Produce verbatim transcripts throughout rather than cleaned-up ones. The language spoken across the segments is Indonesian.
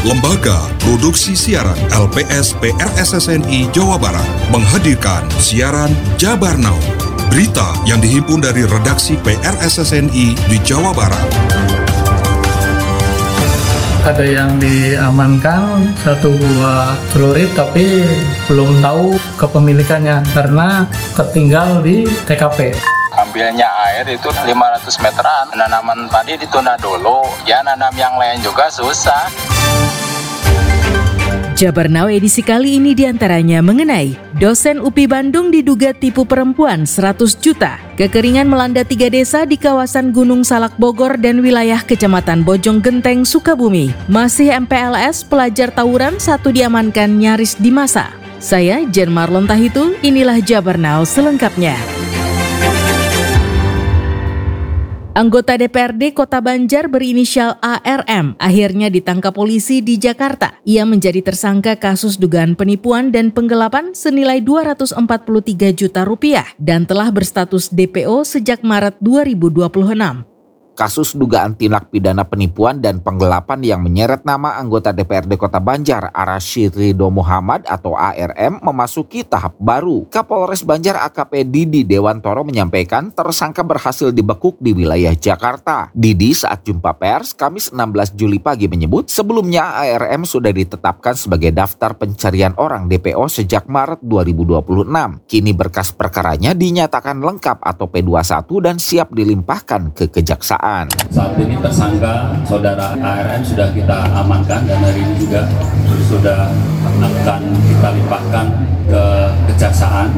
Lembaga Produksi Siaran L P S P R S S N I Jawa Barat menghadirkan siaran Jabar Now. Berita yang dihimpun dari redaksi P R S S N I di Jawa Barat. Ada yang diamankan satu buah celurit tapi belum tahu kepemilikannya karena tertinggal di T K P. Ambilnya air itu lima ratus meteran, tanaman padi ditunda dulu, ya nanam yang lain juga susah. Jabar Now edisi kali ini diantaranya mengenai dosen U P I Bandung diduga tipu perempuan seratus juta. Kekeringan melanda tiga desa di kawasan Gunung Salak Bogor dan wilayah Kecamatan Bojong Genteng, Sukabumi. Masih M P L S, pelajar tawuran satu diamankan nyaris di masa. Saya Jen Marlon Tahitu, inilah Jabar Now selengkapnya. Anggota D P R D Kota Banjar berinisial A R M akhirnya ditangkap polisi di Jakarta. Ia menjadi tersangka kasus dugaan penipuan dan penggelapan senilai dua ratus empat puluh tiga juta rupiah dan telah berstatus D P O sejak Maret dua ribu dua puluh enam. Kasus dugaan tindak pidana penipuan dan penggelapan yang menyeret nama anggota D P R D Kota Banjar Arasyid Ridho Muhammad atau A R M memasuki tahap baru. Kapolres Banjar A K P Didi Dewantoro menyampaikan tersangka berhasil dibekuk di wilayah Jakarta. Didi saat jumpa pers Kamis enam belas Juli pagi menyebut sebelumnya A R M sudah ditetapkan sebagai daftar pencarian orang D P O sejak Maret dua ribu dua puluh enam. Kini berkas perkaranya dinyatakan lengkap atau P dua puluh satu dan siap dilimpahkan ke kejaksaan. Saat ini tersangka saudara A R M sudah kita amankan dan hari ini juga sudah akan kita limpahkan ke kejaksaan.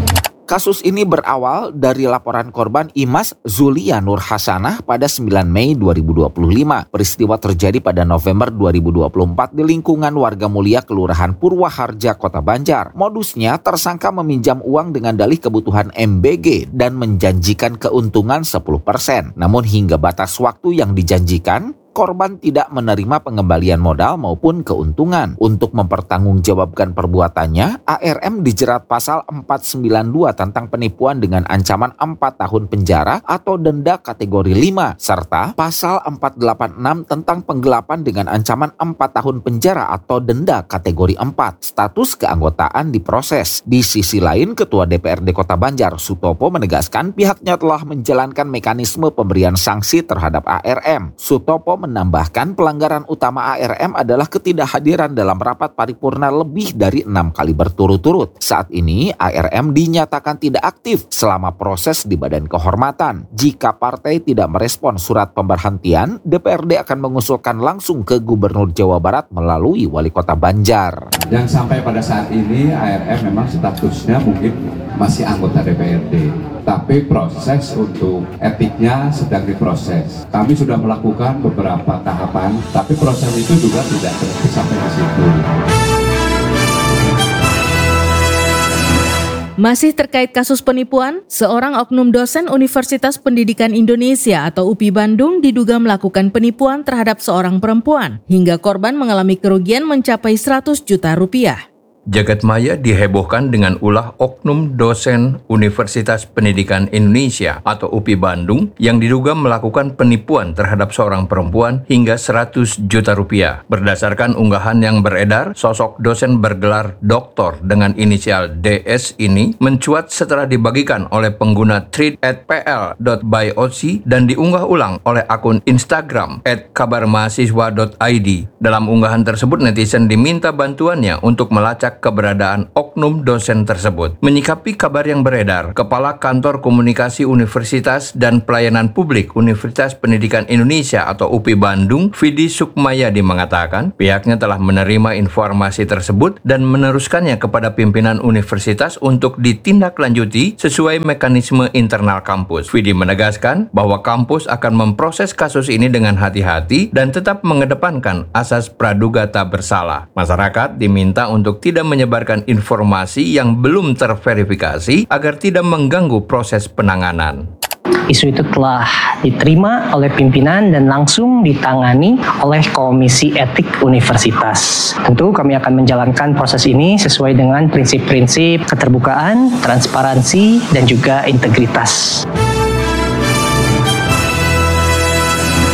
Kasus ini berawal dari laporan korban Imas Zulia Nur Hasanah pada sembilan Mei dua ribu dua puluh lima. Peristiwa terjadi pada November dua ribu dua puluh empat di lingkungan Warga Mulia Kelurahan Purwaharja, Kota Banjar. Modusnya tersangka meminjam uang dengan dalih kebutuhan M B G dan menjanjikan keuntungan sepuluh persen. Namun hingga batas waktu yang dijanjikan, korban tidak menerima pengembalian modal maupun keuntungan. Untuk mempertanggungjawabkan perbuatannya, A R M dijerat pasal empat sembilan dua tentang penipuan dengan ancaman empat tahun penjara atau denda kategori lima, serta pasal empat delapan enam tentang penggelapan dengan ancaman empat tahun penjara atau denda kategori empat. Status keanggotaan diproses. Di sisi lain, Ketua D P R D Kota Banjar, Sutopo, menegaskan pihaknya telah menjalankan mekanisme pemberian sanksi terhadap A R M. Sutopo menambahkan pelanggaran utama A R M adalah ketidakhadiran dalam rapat paripurna lebih dari enam kali berturut-turut. Saat ini A R M dinyatakan tidak aktif selama proses di Badan Kehormatan. Jika partai tidak merespon surat pemberhentian, D P R D akan mengusulkan langsung ke Gubernur Jawa Barat melalui Wali Kota Banjar. Dan sampai pada saat ini A R M memang statusnya mungkin masih anggota D P R D. Tapi proses untuk etiknya sedang diproses. Kami sudah melakukan beberapa tahapan, tapi proses itu juga tidak berhenti sampai ke situ. Masih terkait kasus penipuan, seorang oknum dosen Universitas Pendidikan Indonesia atau U P I Bandung diduga melakukan penipuan terhadap seorang perempuan hingga korban mengalami kerugian mencapai seratus juta rupiah. Jagat maya dihebohkan dengan ulah oknum dosen Universitas Pendidikan Indonesia atau U P I Bandung yang diduga melakukan penipuan terhadap seorang perempuan hingga seratus juta rupiah. Berdasarkan unggahan yang beredar, sosok dosen bergelar doktor dengan inisial D S ini mencuat setelah dibagikan oleh pengguna thread at p l dot by o c dan diunggah ulang oleh akun Instagram at kabarmahasiswa dot i d. Dalam unggahan tersebut, netizen diminta bantuannya untuk melacak keberadaan oknum dosen tersebut. Menyikapi kabar yang beredar, Kepala Kantor Komunikasi Universitas dan Pelayanan Publik Universitas Pendidikan Indonesia atau U P I Bandung, Vidi Sukmayadi mengatakan pihaknya telah menerima informasi tersebut dan meneruskannya kepada pimpinan universitas untuk ditindaklanjuti sesuai mekanisme internal kampus. Vidi menegaskan bahwa kampus akan memproses kasus ini dengan hati-hati dan tetap mengedepankan asas praduga tak bersalah. Masyarakat diminta untuk tidak menyebarkan informasi yang belum terverifikasi agar tidak mengganggu proses penanganan. Isu itu telah diterima oleh pimpinan dan langsung ditangani oleh Komisi Etik Universitas. Tentu kami akan menjalankan proses ini sesuai dengan prinsip-prinsip keterbukaan, transparansi, dan juga integritas.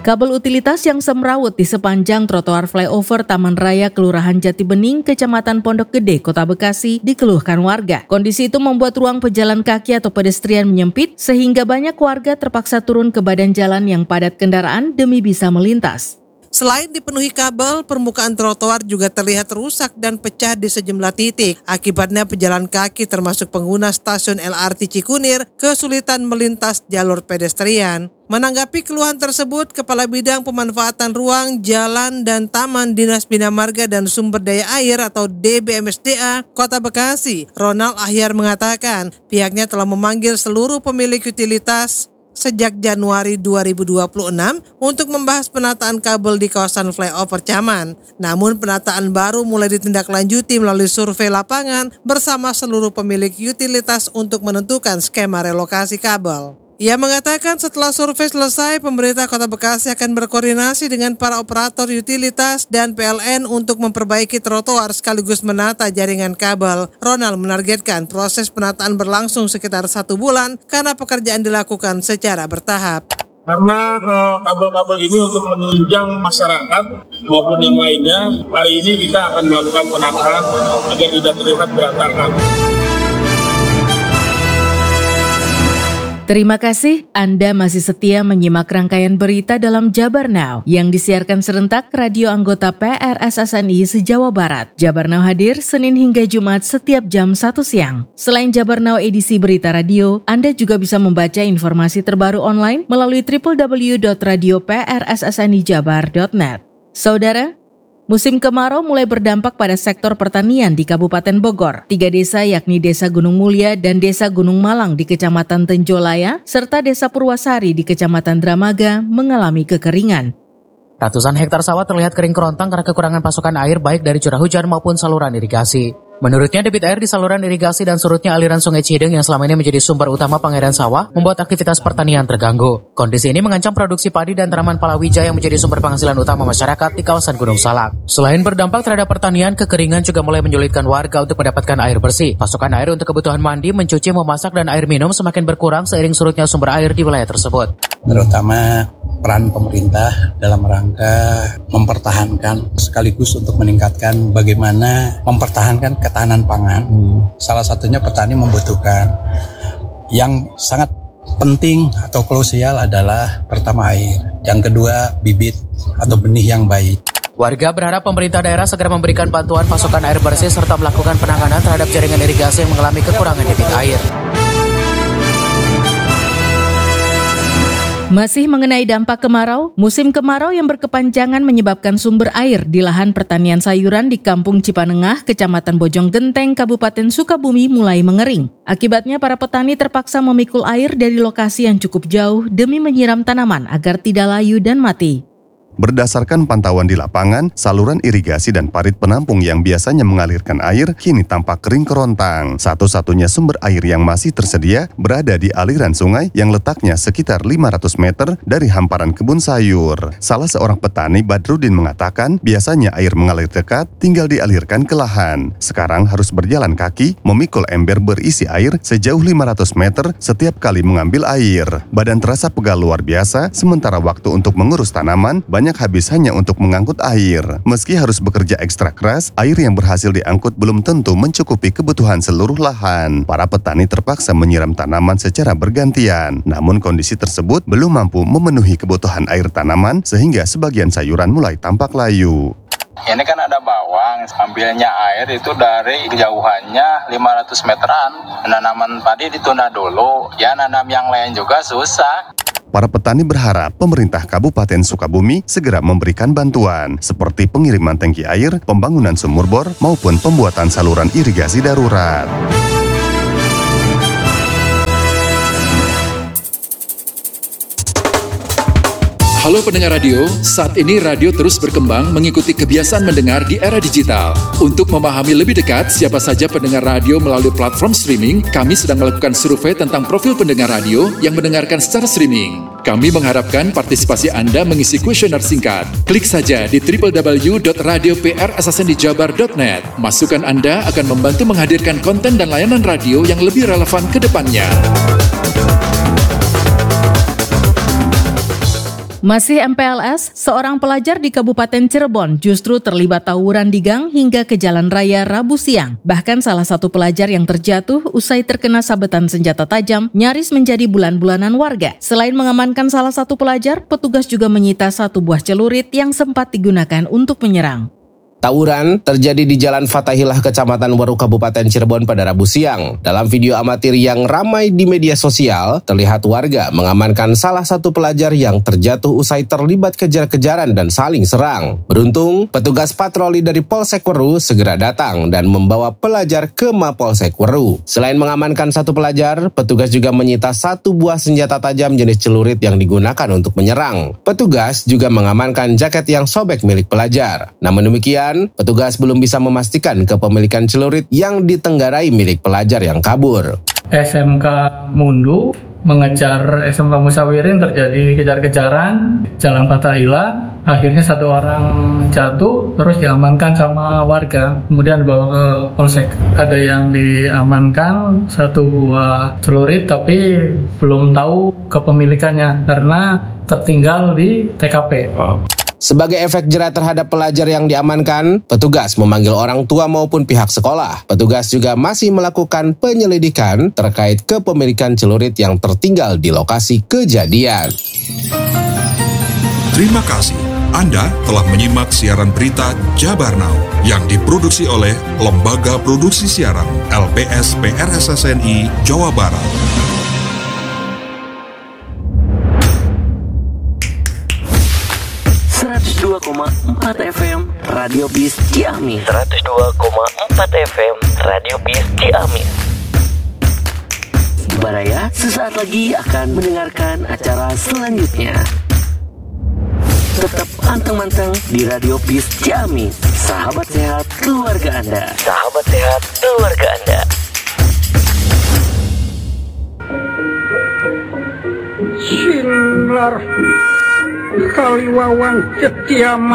Kabel utilitas yang semrawut di sepanjang trotoar flyover Taman Raya Kelurahan Jati Bening, Kecamatan Pondok Gede, Kota Bekasi, dikeluhkan warga. Kondisi itu membuat ruang pejalan kaki atau pedestrian menyempit, sehingga banyak warga terpaksa turun ke badan jalan yang padat kendaraan demi bisa melintas. Selain dipenuhi kabel, permukaan trotoar juga terlihat rusak dan pecah di sejumlah titik. Akibatnya pejalan kaki termasuk pengguna stasiun L R T Cikunir kesulitan melintas jalur pedestrian. Menanggapi keluhan tersebut, Kepala Bidang Pemanfaatan Ruang, Jalan, dan Taman Dinas Bina Marga dan Sumber Daya Air atau D B M S D A Kota Bekasi, Ronald Ahyar mengatakan pihaknya telah memanggil seluruh pemilik utilitas sejak Januari dua ribu dua puluh enam untuk membahas penataan kabel di kawasan flyover Caman. Namun penataan baru mulai ditindaklanjuti melalui survei lapangan bersama seluruh pemilik utilitas untuk menentukan skema relokasi kabel. Ia mengatakan setelah survei selesai, pemerintah Kota Bekasi akan berkoordinasi dengan para operator utilitas dan P L N untuk memperbaiki trotoar sekaligus menata jaringan kabel. Ronald menargetkan proses penataan berlangsung sekitar satu bulan karena pekerjaan dilakukan secara bertahap. Karena uh, kabel-kabel ini untuk menunjang masyarakat maupun yang lainnya, hari ini kita akan melakukan penataan agar tidak terlihat berantakan. Terima kasih Anda masih setia menyimak rangkaian berita dalam Jabar Now yang disiarkan serentak radio anggota P R S S N I se-Jawa Barat. Jabar Now hadir Senin hingga Jumat setiap jam satu siang. Selain Jabar Now edisi berita radio, Anda juga bisa membaca informasi terbaru online melalui w w w dot radio p r s s n i jabar dot net. Saudara, musim kemarau mulai berdampak pada sektor pertanian di Kabupaten Bogor. Tiga desa yakni Desa Gunung Mulia dan Desa Gunung Malang di Kecamatan Tenjolaya, serta Desa Purwasari di Kecamatan Dramaga mengalami kekeringan. Ratusan hektar sawah terlihat kering kerontang karena kekurangan pasokan air baik dari curah hujan maupun saluran irigasi. Menurutnya, debit air di saluran irigasi dan surutnya aliran Sungai Cideng yang selama ini menjadi sumber utama pengairan sawah membuat aktivitas pertanian terganggu. Kondisi ini mengancam produksi padi dan tanaman palawija yang menjadi sumber penghasilan utama masyarakat di kawasan Gunung Salak. Selain berdampak terhadap pertanian, kekeringan juga mulai menyulitkan warga untuk mendapatkan air bersih. Pasokan air untuk kebutuhan mandi, mencuci, memasak, dan air minum semakin berkurang seiring surutnya sumber air di wilayah tersebut. Terutama peran pemerintah dalam rangka mempertahankan sekaligus untuk meningkatkan bagaimana mempertahankan ketahanan pangan. Hmm. Salah satunya petani membutuhkan yang sangat penting atau krusial adalah pertama air, yang kedua bibit atau benih yang baik. Warga berharap pemerintah daerah segera memberikan bantuan pasokan air bersih serta melakukan penanganan terhadap jaringan irigasi yang mengalami kekurangan debit air. Masih mengenai dampak kemarau, musim kemarau yang berkepanjangan menyebabkan sumber air di lahan pertanian sayuran di Kampung Cipanengah, Kecamatan Bojong Genteng, Kabupaten Sukabumi mulai mengering. Akibatnya para petani terpaksa memikul air dari lokasi yang cukup jauh demi menyiram tanaman agar tidak layu dan mati. Berdasarkan pantauan di lapangan, saluran irigasi dan parit penampung yang biasanya mengalirkan air kini tampak kering kerontang. Satu-satunya sumber air yang masih tersedia berada di aliran sungai yang letaknya sekitar lima ratus meter dari hamparan kebun sayur. Salah seorang petani, Badrudin, mengatakan biasanya air mengalir dekat, tinggal dialirkan ke lahan. Sekarang harus berjalan kaki, memikul ember berisi air sejauh lima ratus meter setiap kali mengambil air. Badan terasa pegal luar biasa, sementara waktu untuk mengurus tanaman banyak habis hanya untuk mengangkut air. Meski harus bekerja ekstra keras, air yang berhasil diangkut belum tentu mencukupi kebutuhan seluruh lahan. Para petani terpaksa menyiram tanaman secara bergantian. Namun kondisi tersebut belum mampu memenuhi kebutuhan air tanaman sehingga sebagian sayuran mulai tampak layu. Ini kan ada bawang, ambilnya air itu dari kejauhannya lima ratus meteran. Nanaman padi ditunda dulu, ya nanam yang lain juga susah. Para petani berharap pemerintah Kabupaten Sukabumi segera memberikan bantuan seperti pengiriman tangki air, pembangunan sumur bor, maupun pembuatan saluran irigasi darurat. Halo pendengar radio, saat ini radio terus berkembang mengikuti kebiasaan mendengar di era digital. Untuk memahami lebih dekat siapa saja pendengar radio melalui platform streaming, kami sedang melakukan survei tentang profil pendengar radio yang mendengarkan secara streaming. Kami mengharapkan partisipasi Anda mengisi kuesioner singkat. Klik saja di w w w dot radio p r s s n i jabar dot net. Masukan Anda akan membantu menghadirkan konten dan layanan radio yang lebih relevan ke depannya. Masih M P L S, seorang pelajar di Kabupaten Cirebon justru terlibat tawuran di gang hingga ke jalan raya Rabu siang. Bahkan salah satu pelajar yang terjatuh usai terkena sabetan senjata tajam nyaris menjadi bulan-bulanan warga. Selain mengamankan salah satu pelajar, petugas juga menyita satu buah celurit yang sempat digunakan untuk menyerang. Tawuran terjadi di Jalan Fatahillah, Kecamatan Waru, Kabupaten Cirebon pada Rabu siang. Dalam video amatir yang ramai di media sosial, terlihat warga mengamankan salah satu pelajar yang terjatuh usai terlibat kejar-kejaran dan saling serang. Beruntung, petugas patroli dari Polsek Weru segera datang dan membawa pelajar ke Mapolsek Weru. Selain mengamankan satu pelajar, petugas juga menyita satu buah senjata tajam jenis celurit yang digunakan untuk menyerang. Petugas juga mengamankan jaket yang sobek milik pelajar. Namun demikian, petugas belum bisa memastikan kepemilikan celurit yang ditenggarai milik pelajar yang kabur. S M K Mundu mengejar S M K Musawirin, terjadi kejar-kejaran Jalan Fatahillah. Akhirnya satu orang jatuh, terus diamankan sama warga, kemudian dibawa ke Polsek. Ada yang diamankan satu buah celurit, tapi belum tahu kepemilikannya karena tertinggal di T K P. Wow. Sebagai efek jera terhadap pelajar yang diamankan, petugas memanggil orang tua maupun pihak sekolah. Petugas juga masih melakukan penyelidikan terkait kepemilikan celurit yang tertinggal di lokasi kejadian. Terima kasih. Anda telah menyimak siaran berita Jabar Now yang diproduksi oleh Lembaga Produksi Siaran L P S P R S S N I Jawa Barat. seratus dua koma empat F M Radio Bis Ciamis. seratus dua koma empat F M Radio Bis Ciamis. Baraya sesaat lagi akan mendengarkan acara selanjutnya. Tetap anteng-manteng di Radio Bis Ciamis. Sahabat sehat keluarga Anda. Sahabat sehat keluarga Anda. Sinar Kaliwawang Setia